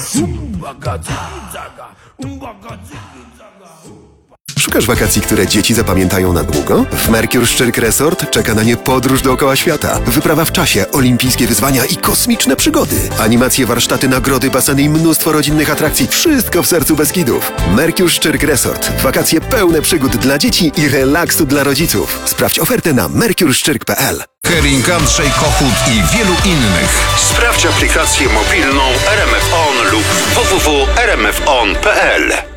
Szukasz wakacji, które dzieci zapamiętają na długo? W Mercure Szczyrk Resort czeka na nie podróż dookoła świata. Wyprawa w czasie, olimpijskie wyzwania i kosmiczne przygody. Animacje, warsztaty, nagrody, baseny i mnóstwo rodzinnych atrakcji. Wszystko w sercu Beskidów. Mercure Szczyrk Resort. Wakacje pełne przygód dla dzieci i relaksu dla rodziców. Sprawdź ofertę na mercureszczyrk.pl. Hering, Andrzej Kochut i wielu innych. Sprawdź aplikację mobilną RMF On lub www.rmfon.pl.